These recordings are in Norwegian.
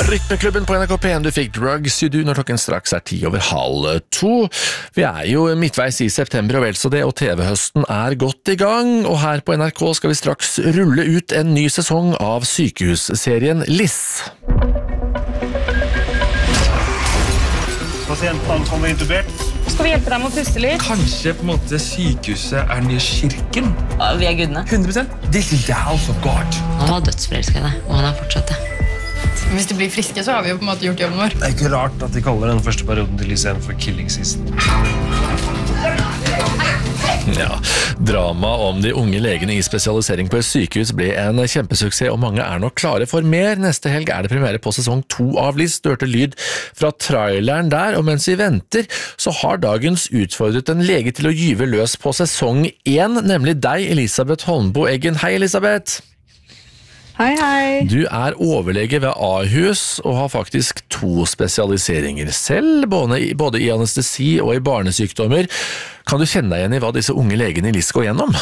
Rytmeklubben på NRK P1, du fikk Drugs You Do når klokken straks 1:10. Vi jo midtveis i september og vel så det, og TV-høsten godt i gang, og her på NRK skal vi straks rulle ut en ny sesong av sykehusserien Liss. Pasienten kommer intubert. Skal vi hjelpe deg med å puste litt? Kanskje på en måte sykehuset nye kirken? Ja, vi gudene. 100%. This is the house of God. Han var dødsforelsket i deg, og han fortsatt det. Hvis de blir friske, så har vi jo på en måte gjort jobben vår. Det ikke rart at de kaller den første perioden til Liss for killing season. Ja, drama om de unge legene i spesialisering på et sykehus ble en kjempesuksess, og mange nok klare for mer. Neste helg det premiere på sesong 2 av Liss. Du hørte lyd fra traileren der, og mens vi venter, så har dagens utfordret en lege til å gyve løs på sesong 1, nemlig deg, Elisabeth Holmboe Eggen. Hei, Elisabeth! Hei, hei. Du overlege ved Ahus og har faktisk 2 spesialiseringer selv, både i anestesi og i barnesykdommer. Kan du kjenne deg igjen i hva disse unge legene i Liss går gjennom?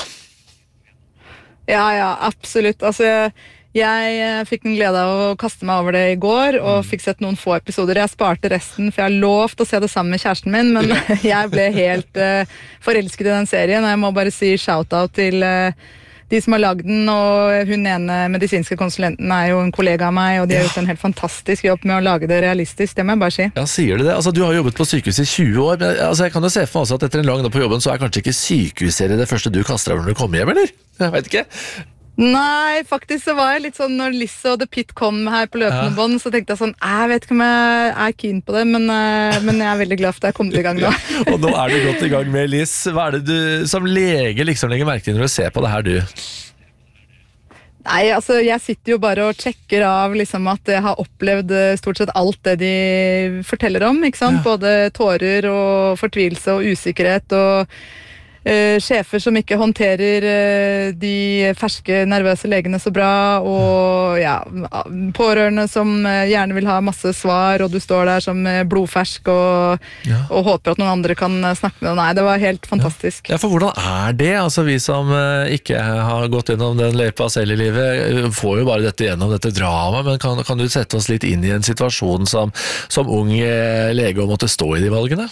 Ja, absolutt. Altså, jeg fikk en glede av å kaste meg over det i går, og fikk sett noen få episoder. Jeg sparte resten, for jeg har lovt å se det sammen med kjæresten min, men jeg ble helt forelsket i den serien, og jeg må bare si shout-out til de som har laget den, og hun ene medisinske konsulenten jo en kollega av meg, og de har gjort en helt fantastisk jobb med å lage det realistisk, det må jeg bare si. Ja, sier du det? Altså, du har jobbet på sykehus i 20 år, men altså, jeg kan jo se for meg også at etter en lang dag på jobben, så kanskje ikke sykehusserie det første du kaster over når du kommer hjem, eller? Jeg vet ikke. Nei, faktisk så var jeg litt sånn, når Liss og The Pit kom her på løpende bånd, så tenkte jeg sånn, jeg vet ikke om jeg keen på det, men jeg veldig glad for at jeg kom til i gang nå. Ja, og nå du godt i gang med Liss. Hva det du som lege liksom legger merke til når du ser på det her, du? Nei, altså jeg sitter jo bare og sjekker av liksom at jeg har opplevd stort sett alt det de forteller om, ikke sant? Både tårer og fortvilelse og usikkerhet og sjefer som ikke håndterer de ferske, nervøse legene så bra, og ja, pårørende som gjerne vil ha masse svar, og du står der som blodfersk og håper at noen andre kan snakke med deg. Nei, det var helt fantastisk. Ja, for hvordan det? Altså vi som ikke har gått gjennom den løypa selv i livet, får jo bare dette gjennom dette drama, men kan du sette oss litt inn i en situasjon som ung lege og måtte stå i de valgene?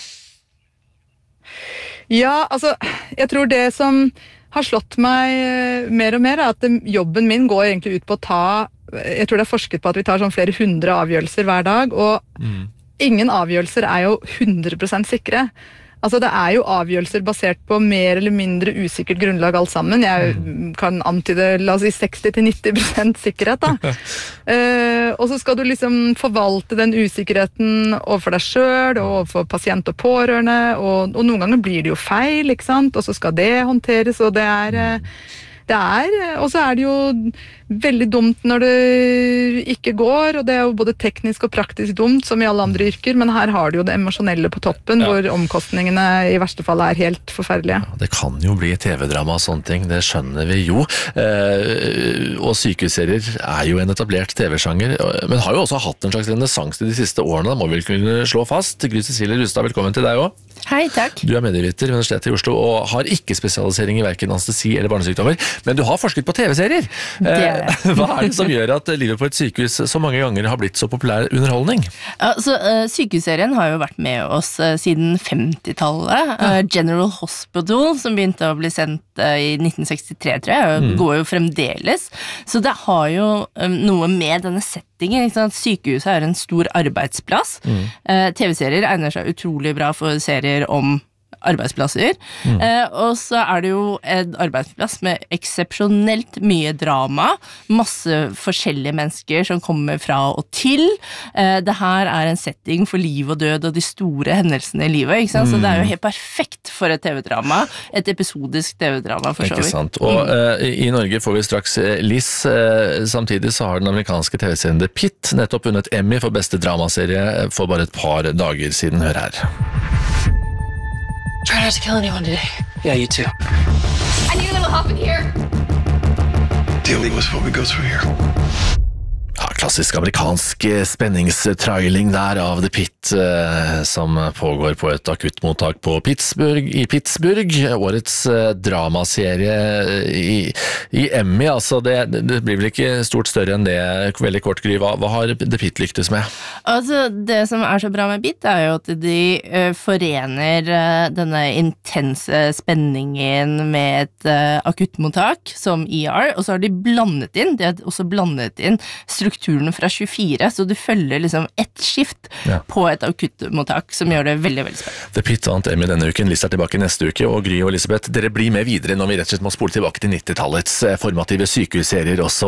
Ja, altså, jeg tror det som har slått meg mer og mer at jobben min går egentlig ut på å jeg tror det forsket på at vi tar sånn flere 100 avgjørelser hver dag, og ingen avgjørelser jo 100% sikre. Altså det jo avgjørelser basert på mer eller mindre usikkert grunnlag alt sammen. Jeg kan antyde, la oss si 60-90% sikkerhet da. Og så skal du liksom forvalte den usikkerheten overfor deg selv, og overfor pasient og pårørende, og noen ganger blir det jo feil, ikke sant? Og så skal det håndteres, og og så det jo veldig dumt når det ikke går, og det jo både teknisk og praktisk dumt som i alle andre yrker, men her har du jo det emosjonelle på toppen, hvor omkostningene i verste fall helt forferdelige. Ja, det kan jo bli TV-drama og sånne ting, det skjønner vi jo. Og sykehusserier jo en etablert TV-sjanger, men har jo også hatt en slags renessanse de siste årene, da må vi vel kunne slå fast. Gry Cecilie Rustad, velkommen til deg også. Hei, takk. Du medieviter ved Universitetet i Oslo, og har ikke spesialisering i hverken anestesi eller barnesykdommer, men du har forsket på TV-serier. Hva det som gjør at livet på et sykehus så mange ganger har blitt så populær underholdning? Altså, sykehusserien har jo vært med oss siden 50-tallet. General Hospital, som begynte å bli sendt i 1963, tror jeg, går jo fremdeles. Så det har jo noe med denne settingen, ikke sant? Sykehuset en stor arbeidsplass. TV-serier egner seg utrolig bra for serier om arbeidsplasser, og så det jo en arbeidsplass med eksepsjonelt mye drama, masse forskjellige mennesker som kommer fra og til. Det her en setting for liv og død og de store hendelsene i livet, ikke sant? Så det jo helt perfekt for et TV-drama, et episodisk TV-drama for så vidt. Ikke sant, og i Norge får vi straks Liss, samtidig så har den amerikanske TV-serien The Pit nettopp vunnet Emmy for beste dramaserie for bare et par dager siden. Hør her. Try not to kill anyone today. Yeah, you too. I need a little help in here. Deal with what we go through here. Ja, klassisk amerikansk spenningstrailing der av The Pit, som pågår på et akuttmottak i Pittsburgh. Årets dramaserie i Emmy, altså det blir vel ikke stort større enn det. Veldig kort, Gry, hva har The Pit lyktes med? Altså, det som er så bra med Pit er jo at de forener denne intense spenningen med et akuttmottak som ER, og så har de har også blandet inn strukturen fra 24, så du følger liksom ett skift på et akuttmottak, som gjør det veldig, veldig spennende. The Pit vant Emmy denne uken, Lisa er tilbake neste uke, og Gry og Elisabeth, dere blir med videre når vi rett og slett må spole tilbake til 90-tallets formative sykehusserier også.